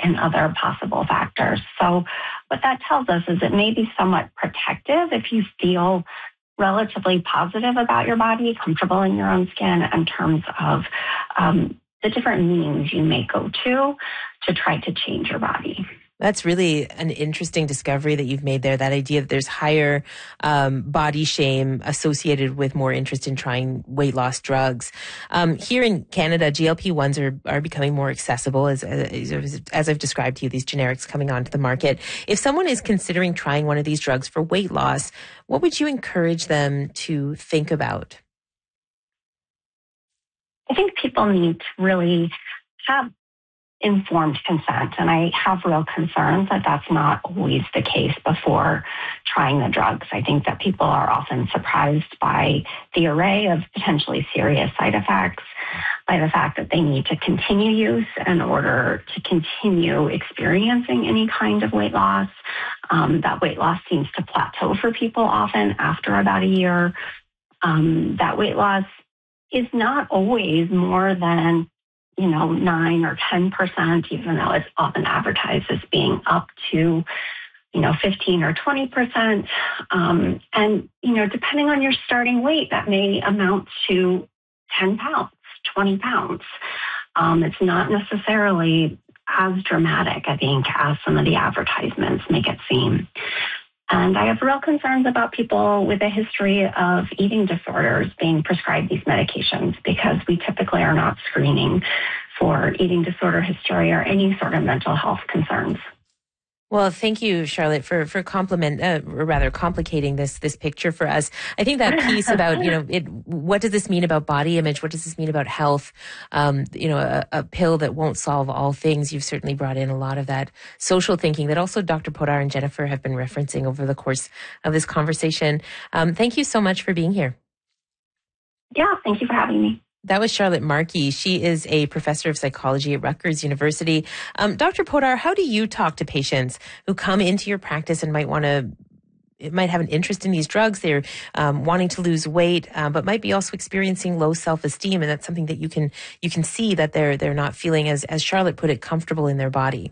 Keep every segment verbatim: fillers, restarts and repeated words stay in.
and other possible factors. So what that tells us is it may be somewhat protective if you feel relatively positive about your body, comfortable in your own skin in terms of um, the different means you may go to to try to change your body. That's really an interesting discovery that you've made there, that idea that there's higher um, body shame associated with more interest in trying weight loss drugs. Um, here in Canada, G L P ones are, are becoming more accessible, as, as, as I've described to you, these generics coming onto the market. If someone is considering trying one of these drugs for weight loss, what would you encourage them to think about? I think people need to really have informed consent, and I have real concerns that that's not always the case before trying the drugs. I think that people are often surprised by the array of potentially serious side effects, by the fact that they need to continue use in order to continue experiencing any kind of weight loss. Um, that weight loss seems to plateau for people often after about a year. Um, that weight loss is not always more than you know, nine or ten percent, even though it's often advertised as being up to, you know, fifteen or twenty percent. Um, and, you know, depending on your starting weight, that may amount to ten pounds, twenty pounds. Um, it's not necessarily as dramatic, I think, as some of the advertisements make it seem. And I have real concerns about people with a history of eating disorders being prescribed these medications, because we typically are not screening for eating disorder history or any sort of mental health concerns. Well, thank you, Charlotte, for for compliment, uh, or rather complicating this this picture for us. I think that piece about, you know, it. What does this mean about body image? What does this mean about health? Um, you know, a, a pill that won't solve all things. You've certainly brought in a lot of that social thinking that also Doctor Podar and Jennifer have been referencing over the course of this conversation. Um, thank you so much for being here. Yeah, thank you for having me. That was Charlotte Markey. She is a professor of psychology at Rutgers University. Um, Doctor Podar, how do you talk to patients who come into your practice and might want to, it might have an interest in these drugs? They're um, wanting to lose weight, um, but might be also experiencing low self-esteem, and that's something that you can you can see that they're they're not feeling, as as Charlotte put it, comfortable in their body.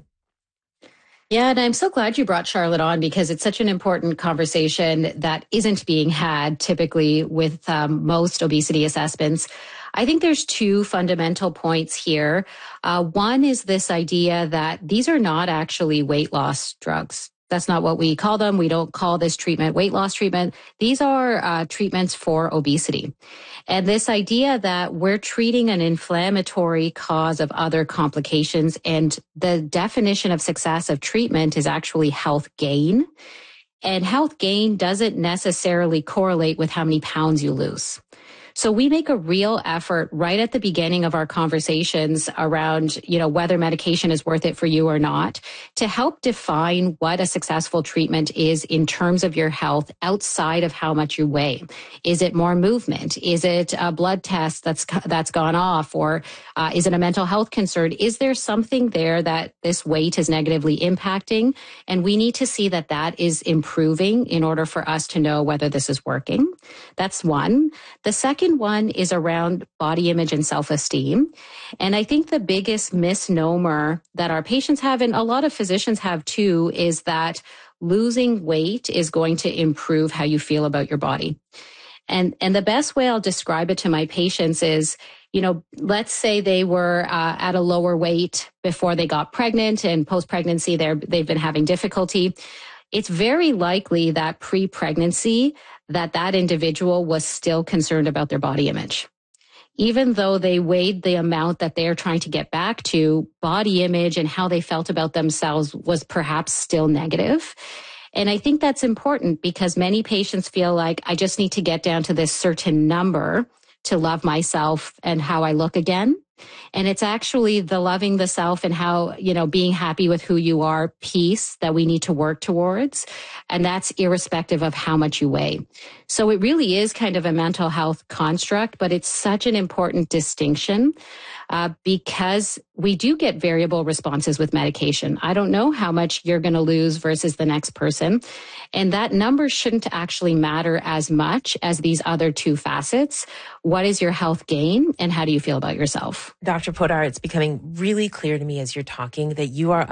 Yeah, and I'm so glad you brought Charlotte on, because it's such an important conversation that isn't being had typically with um, most obesity assessments. I think there's two fundamental points here. Uh, one is this idea that these are not actually weight loss drugs. That's not what we call them. We don't call this treatment weight loss treatment. These are uh, treatments for obesity. And this idea that we're treating an inflammatory cause of other complications, and the definition of success of treatment is actually health gain. And health gain doesn't necessarily correlate with how many pounds you lose. So we make a real effort right at the beginning of our conversations around, you know, whether medication is worth it for you or not, to help define what a successful treatment is in terms of your health outside of how much you weigh. Is it more movement? Is it a blood test that's that's gone off? Or uh, is it a mental health concern? Is there something there that this weight is negatively impacting? And we need to see that that is improving in order for us to know whether this is working. That's one. The second one is around body image and self-esteem. And I think the biggest misnomer that our patients have, and a lot of physicians have too, is that losing weight is going to improve how you feel about your body. And, and the best way I'll describe it to my patients is, you know, let's say they were uh, at a lower weight before they got pregnant, and post-pregnancy they're, they've been having difficulty. It's very likely that pre-pregnancy that that individual was still concerned about their body image. Even though they weighed the amount that they're trying to get back to, body image and how they felt about themselves was perhaps still negative. And I think that's important, because many patients feel like, I just need to get down to this certain number to love myself and how I look again. And it's actually the loving the self and how, you know, being happy with who you are piece that we need to work towards. And that's irrespective of how much you weigh. So it really is kind of a mental health construct, but it's such an important distinction uh, because we do get variable responses with medication. I don't know how much you're going to lose versus the next person. And that number shouldn't actually matter as much as these other two facets. What is your health gain and how do you feel about yourself? Doctor Podar, it's becoming really clear to me as you're talking that you are